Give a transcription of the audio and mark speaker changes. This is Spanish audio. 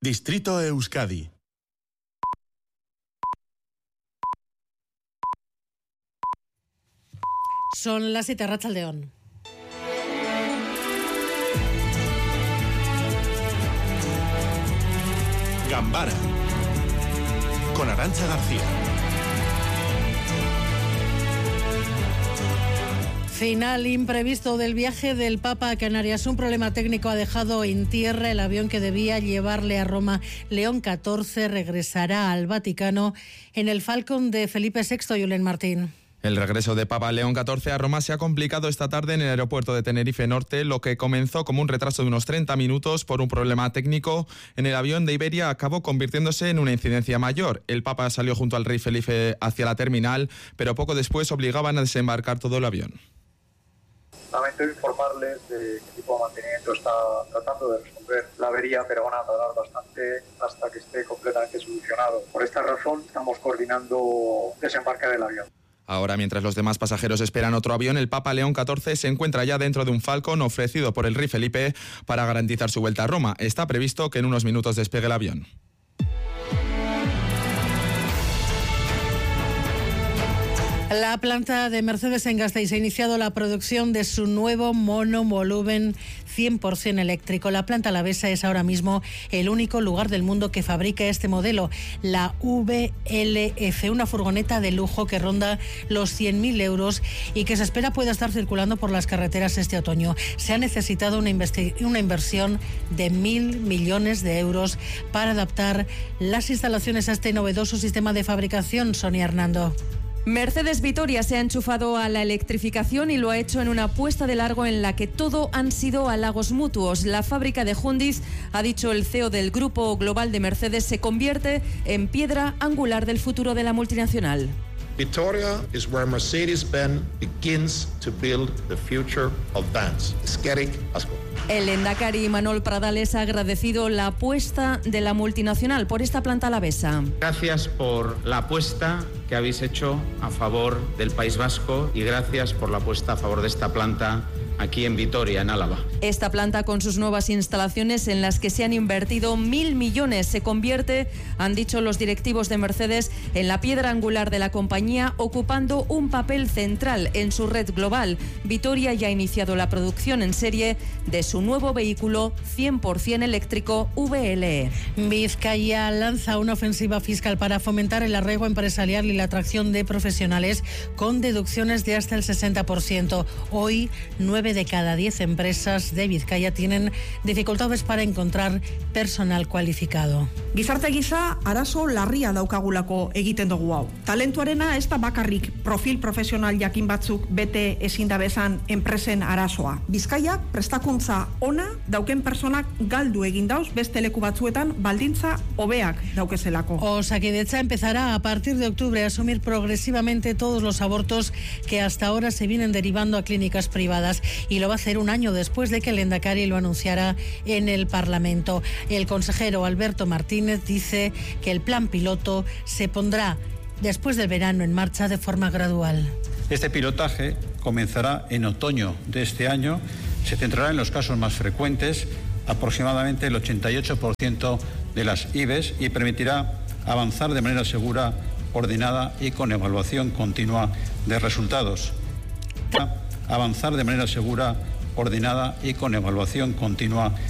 Speaker 1: Distrito Euskadi.
Speaker 2: Son las 7, Arratsaldeon.
Speaker 1: Gambara con Arantxa García.
Speaker 2: Final imprevisto del viaje del Papa a Canarias. Un problema técnico ha dejado en tierra el avión que debía llevarle a Roma. León XIV regresará al Vaticano en el Falcon de Felipe VI. Julen Martín.
Speaker 3: El regreso de Papa León XIV a Roma se ha complicado esta tarde en el aeropuerto de Tenerife Norte. Lo que comenzó como un retraso de unos 30 minutos por un problema técnico en el avión de Iberia acabó convirtiéndose en una incidencia mayor. El Papa salió junto al rey Felipe hacia la terminal, pero poco después obligaban a desembarcar todo el avión.
Speaker 4: Lamento informarles de qué tipo de mantenimiento está tratando de resolver la avería, pero van a tardar bastante hasta que esté completamente solucionado. Por esta razón estamos coordinando desembarque del avión.
Speaker 3: Ahora, mientras los demás pasajeros esperan otro avión, el Papa León XIV se encuentra ya dentro de un Falcon ofrecido por el rey Felipe para garantizar su vuelta a Roma. Está previsto que en unos minutos despegue el avión.
Speaker 2: La planta de Mercedes en Gasteiz ha iniciado la producción de su nuevo monovolumen 100% eléctrico. La planta alavesa es ahora mismo el único lugar del mundo que fabrica este modelo, la VLF, una furgoneta de lujo que ronda los 100.000 euros y que se espera pueda estar circulando por las carreteras este otoño. Se ha necesitado una inversión de 1.000 millones de euros para adaptar las instalaciones a este novedoso sistema de fabricación. Sonia Hernando.
Speaker 5: Mercedes Vitoria se ha enchufado a la electrificación y lo ha hecho en una apuesta de largo en la que todo han sido halagos mutuos. La fábrica de Jundiz, ha dicho el CEO del Grupo Global de Mercedes, se convierte en piedra angular del futuro de la multinacional.
Speaker 6: Vitoria is where Mercedes-Benz begins to build the future of vans. Eskerrik asko.
Speaker 5: El lehendakari Imanol Pradales ha agradecido la apuesta de la multinacional por esta planta alavesa.
Speaker 7: Gracias por la apuesta que habéis hecho a favor del País Vasco y gracias por la apuesta a favor de esta planta aquí en Vitoria, en Álava.
Speaker 5: Esta planta, con sus nuevas instalaciones en las que se han invertido 1.000 millones, se convierte, han dicho los directivos de Mercedes, en la piedra angular de la compañía, ocupando un papel central en su red global. Vitoria ya ha iniciado la producción en serie de su nuevo vehículo 100% eléctrico VLE.
Speaker 2: Vizcaya lanza una ofensiva fiscal para fomentar el arraigo empresarial y la atracción de profesionales con deducciones de hasta el 60%. Hoy, 9 de cada 10 empresas de Vizcaya tienen dificultades para encontrar personal cualificado.
Speaker 8: Gizarte gisa, arazo larria daukagulako egiten dugu hau. Talentuarena ez da bakarrik profil profesional jakin batzuk bete ezin da bezan enpresen arazoa. Bizkaiak prestakuntza ona dauken personak galdu egin dauz beste leku batzuetan baldintza hobeak daukezelako.
Speaker 2: Osakidetza empezará a partir de octubre a asumir progresivamente todos los abortos que hasta ahora se vienen derivando a clínicas privadas, y lo va a hacer un año después de que el lehendakari lo anunciara en el Parlamento. El consejero Alberto Martínez dice que el plan piloto se pondrá después del verano en marcha de forma gradual.
Speaker 9: Este pilotaje comenzará en otoño de este año, se centrará en los casos más frecuentes, aproximadamente el 88% de las IVES, y permitirá avanzar de manera segura, ordenada y con evaluación continua de resultados. Avanzar de manera segura, ordenada y con evaluación continua